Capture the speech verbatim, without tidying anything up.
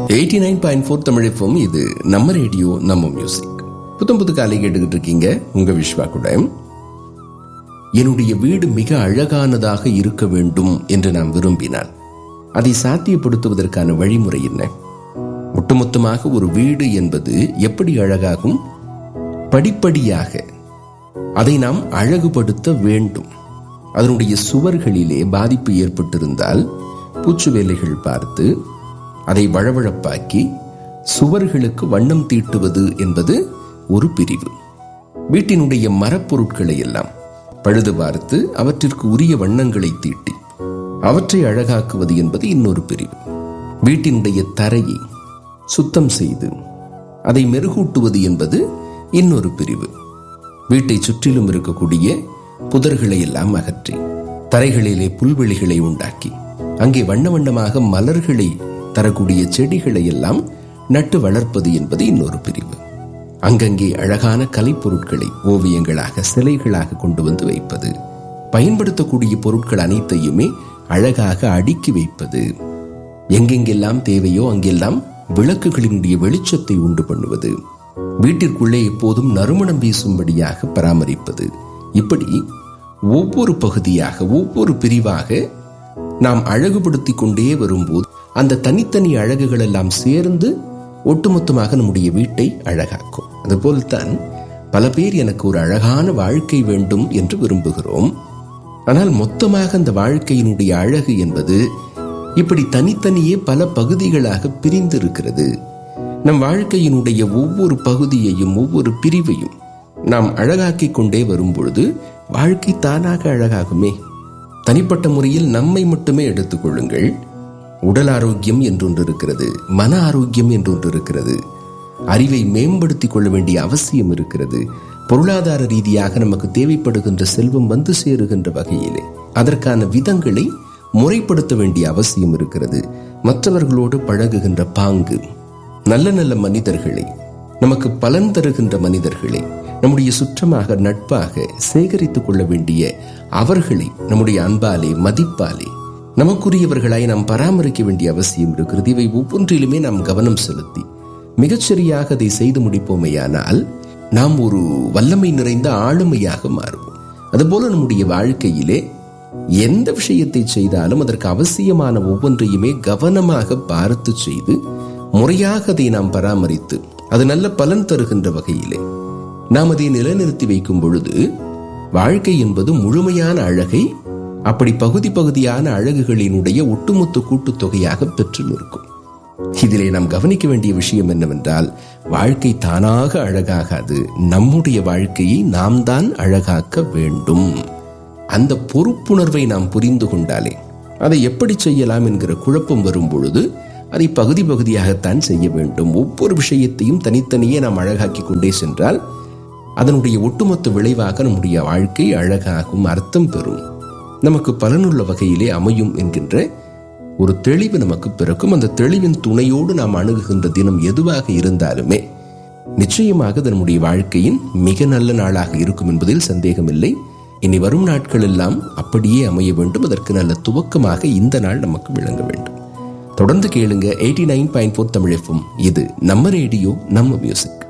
Eighty nine point four தமிழப்பம். இது நம்ம radio நம்ம மியூசிக். புத்தம் புது காலை கேட்டுக்கிட்டு இருக்கீங்க. உங்க விஸ்வா கூட. என்னுடைய வீடு மிக அழகானதாக இருக்க வேண்டும் என்று நாம் விரும்பினால் அதை சாத்தியப்படுத்துவதற்கான வழிமுறை என்ன? ஒட்டுமொத்தமாக ஒரு வீடு என்பது எப்படி அழகாகும்? படிப்படியாக அதை நாம் அழகுபடுத்த வேண்டும். அதனுடைய சுவர்களிலே பாதிப்பு ஏற்பட்டிருந்தால் பூச்சு வேலைகள் பார்த்து அதை வழவழப்பாக்கி சுவர்களுக்கு வண்ணம் தீட்டுவது என்பது ஒரு பிரிவு. வீட்டினுடைய மரப்பொருட்களை எல்லாம் பழுது பார்த்து அவற்றிற்கு உரிய வண்ணங்களை தீட்டி அவற்றை அழகாக்குவது என்பது இன்னொரு பிரிவு. வீட்டினுடைய தரையை சுத்தம் செய்து அதை மெருகூட்டுவது என்பது இன்னொரு பிரிவு. வீட்டை சுற்றிலும் இருக்கக்கூடிய புதர்களை எல்லாம் அகற்றி தரைகளிலே புல்வெளிகளை உண்டாக்கி அங்கே வண்ண வண்ணமாக மலர்களை தரக்கூடிய செடிகளை எல்லாம் நட்டு வளர்ப்பது என்பது இன்னொரு பிரிவு. அங்கங்கே அழகான கலைப்பொருட்களை ஓவியங்களாக சிலைகளாக கொண்டு வந்து வைப்பது, பயன்படுத்தக்கூடிய பொருட்கள் அனைத்தையுமே அழகாக அடுக்கி வைப்பது, எங்கெங்கெல்லாம் தேவையோ அங்கெல்லாம் விளக்குகளினுடைய வெளிச்சத்தை உண்டு பண்ணுவது, வீட்டிற்குள்ளே எப்போதும் நறுமணம் வீசும்படியாக பராமரிப்பது, இப்படி ஒவ்வொரு பகுதியாக ஒவ்வொரு பிரிவாக நாம் அழகுபடுத்தி கொண்டே வரும்போது அந்த தனித்தனி அழகுகள் எல்லாம் சேர்ந்து ஒட்டுமொத்தமாக நம்முடைய வீட்டை அழகாக்கும். அதுபோல்தான் பல பேர் எனக்கு ஒரு அழகான வாழ்க்கை வேண்டும் என்று விரும்புகிறோம். ஆனால் மொத்தமாக அந்த வாழ்க்கையினுடைய அழகு என்பது இப்படி தனித்தனியே பல பகுதிகளாக பிரிந்து இருக்கிறது. நம் வாழ்க்கையினுடைய ஒவ்வொரு பகுதியையும் ஒவ்வொரு பிரிவையும் நாம் அழகாக்கி கொண்டே வரும் பொழுது வாழ்க்கை தானாக அழகாகுமே. தனிப்பட்ட முறையில் நம்மை மட்டுமே எடுத்துக்கொள்ளுங்கள். உடல் ஆரோக்கியம் என்றொன்று இருக்கிறது, மன ஆரோக்கியம் என்றொன்று இருக்கிறது, அறிவை மேம்படுத்திக் கொள்ள வேண்டிய அவசியம் இருக்கிறது. பொருளாதார ரீதியாக நமக்கு தேவைப்படுகின்ற செல்வம் வந்து சேருகின்ற வகையிலே அதற்கான விதங்களை முறைப்படுத்த வேண்டிய அவசியம் இருக்கிறது. மற்றவர்களோடு பழகுகின்ற பாங்கு, நல்ல நல்ல மனிதர்களை, நமக்கு பலன் தருகின்ற மனிதர்களை நம்முடைய சுற்றமாக நட்பாக சேகரித்துக் கொள்ள வேண்டிய அவர்களை நம்முடைய அன்பாலே மதிப்பாலே நமக்குரியவர்களாய் நாம் பராமரிக்க வேண்டிய அவசியம் இருக்கிறது. இவை ஒவ்வொன்றிலுமே நாம் கவனம் செலுத்தி மிகச்சரியாக அதை செய்து முடிப்போமேயானால் நாம் ஒரு வல்லமை நிறைந்த ஆளுமையாக மாறுவோம். அதுபோல நம்முடைய வாழ்க்கையிலே எந்த விஷயத்தை செய்தாலும் அதற்கு அவசியமான ஒவ்வொன்றையுமே கவனமாக பார்த்து செய்து முறையாக அதை நாம் பராமரித்து அது நல்ல பலன் தருகின்ற வகையிலே நாம் அதை நிலைநிறுத்தி வைக்கும் பொழுது வாழ்க்கை என்பது முழுமையான அழகை அப்படி பகுதி பகுதியான அழகுகளினுடைய ஒட்டுமொத்த கூட்டுத்தொகையாக பெற்று நிற்கும். இதிலே நாம் கவனிக்க வேண்டிய விஷயம் என்னவென்றால், வாழ்க்கை தானாக அழகாகாது. நம்முடைய வாழ்க்கையை நாம் தான் அழகாக்க வேண்டும். அந்த பொறுப்புணர்வை நாம் புரிந்து கொண்டாலே அதை எப்படி செய்யலாம் என்கிற குழப்பம் வரும் பொழுது அதை பகுதி பகுதியாகத்தான் செய்ய வேண்டும். ஒவ்வொரு விஷயத்தையும் தனித்தனியே நாம் அழகாக்கி கொண்டே சென்றால் அதனுடைய ஒட்டுமொத்த விளைவாக நம்முடைய வாழ்க்கை அழகாகும், அர்த்தம் பெறும், நமக்கு பலனுள்ள வகையிலே அமையும் என்கின்ற ஒரு தெளிவு நமக்கு பிறக்கும். அந்த தெளிவின் துணையோடு நாம் அணுகுகின்ற தினம் எதுவாக இருந்தாலுமே நிச்சயமாக நம்முடைய வாழ்க்கையின் மிக நல்ல நாளாக இருக்கும் என்பதில் சந்தேகமில்லை. இனி வரும் நாட்கள் எல்லாம் அப்படியே அமைய வேண்டும். அதற்கு நல்ல துவக்கமாக இந்த நாள் நமக்கு விளங்க வேண்டும். தொடர்ந்து கேளுங்க eighty nine point four Tamil FM. இது நம்ம ரேடியோ நம்ம மியூசிக்.